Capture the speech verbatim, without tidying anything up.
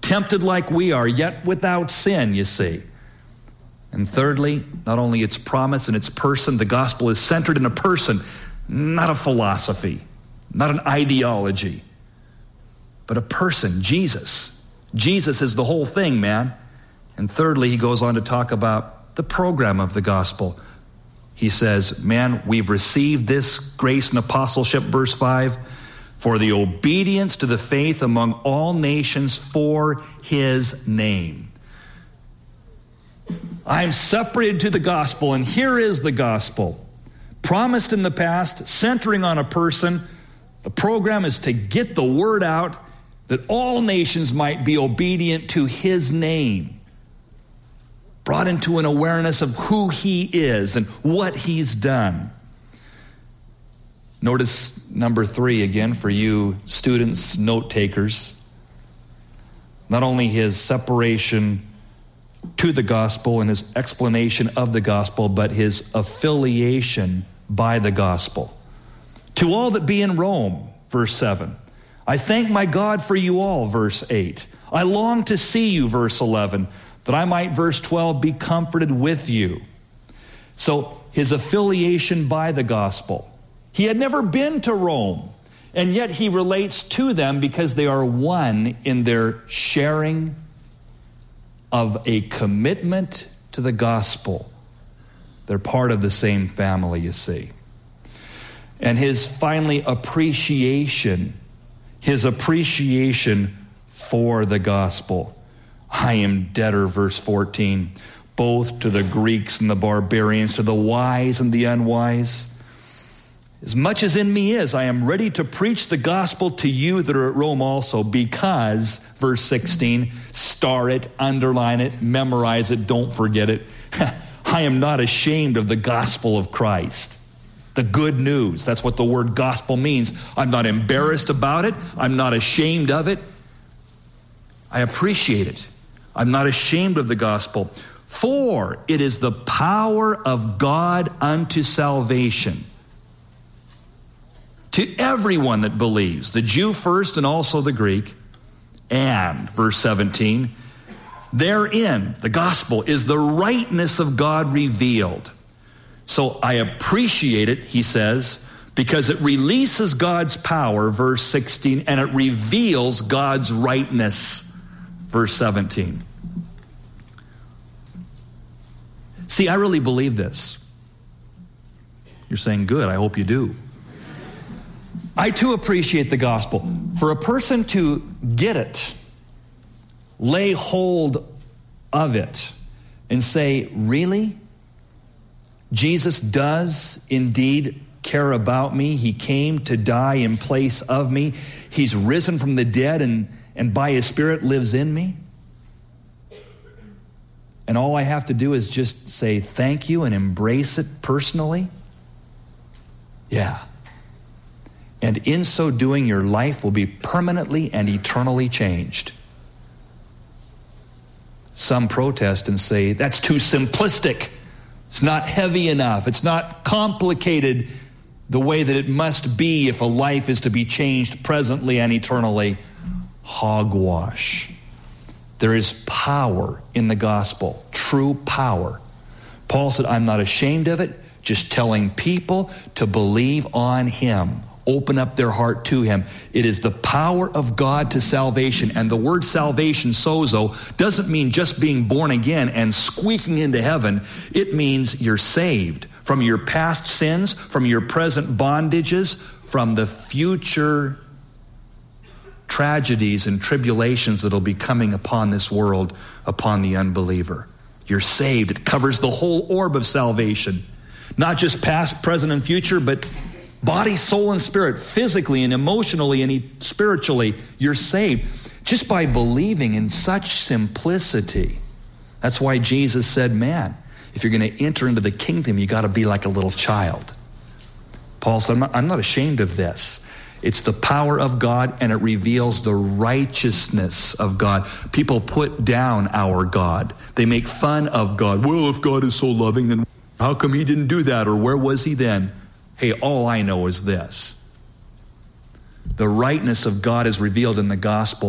tempted like we are, yet without sin, you see. And thirdly, not only its promise and its person, the gospel is centered in a person, not a philosophy, not an ideology, but a person, Jesus. Jesus is the whole thing, man. And thirdly, he goes on to talk about the program of the gospel. He says, man, we've received this grace and apostleship, verse five, for the obedience to the faith among all nations for his name. I'm separated to the gospel, and here is the gospel. Promised in the past, centering on a person. The program is to get the word out that all nations might be obedient to his name. Brought into an awareness of who he is and what he's done. Notice number three again for you students, note takers. Not only his separation to the gospel and his explanation of the gospel, but his affiliation by the gospel. To all that be in Rome, verse seven. I thank my God for you all, verse eight. I long to see you, verse eleven, that I might, verse twelve, be comforted with you. So his affiliation by the gospel. He had never been to Rome, and yet he relates to them because they are one in their sharing of a commitment to the gospel. They're part of the same family, you see. And his, finally, appreciation, his appreciation for the gospel. I am debtor, verse fourteen, both to the Greeks and the barbarians, to the wise and the unwise. As much as in me is, I am ready to preach the gospel to you that are at Rome also, because, verse sixteen, star it, underline it, memorize it, don't forget it. I am not ashamed of the gospel of Christ. The good news, that's what the word gospel means. I'm not embarrassed about it. I'm not ashamed of it. I appreciate it. I'm not ashamed of the gospel. For it is the power of God unto salvation to everyone that believes, the Jew first and also the Greek. And, verse seventeen, therein, the gospel, is the rightness of God revealed. So I appreciate it, he says, because it releases God's power, verse sixteen, and it reveals God's rightness, verse seventeen. See, I really believe this. You're saying, good, I hope you do. I too appreciate the gospel. For a person to get it, lay hold of it, and say, really? Jesus does indeed care about me. He came to die in place of me. He's risen from the dead and, and by his Spirit lives in me. And all I have to do is just say thank you and embrace it personally. Yeah. And in so doing, your life will be permanently and eternally changed. Some protest and say, that's too simplistic. It's not heavy enough. It's not complicated the way that it must be if a life is to be changed presently and eternally. Hogwash. There is power in the gospel, true power. Paul said, I'm not ashamed of it, just telling people to believe on him. Open up their heart to him. It is the power of God to salvation. And the word salvation, sozo, doesn't mean just being born again and squeaking into heaven. It means you're saved from your past sins, from your present bondages, from the future tragedies and tribulations that'll be coming upon this world, upon the unbeliever. You're saved. It covers the whole orb of salvation. Not just past, present, and future, but body, soul, and spirit, physically and emotionally and spiritually, you're saved just by believing in such simplicity. That's why Jesus said, man, if you're going to enter into the kingdom, you got to be like a little child. Paul said, I'm not, I'm not ashamed of this. It's the power of God, and it reveals the righteousness of God. People put down our God. They make fun of God. Well, if God is so loving, then how come he didn't do that? Or where was he then? Hey, all I know is this. The rightness of God is revealed in the gospel.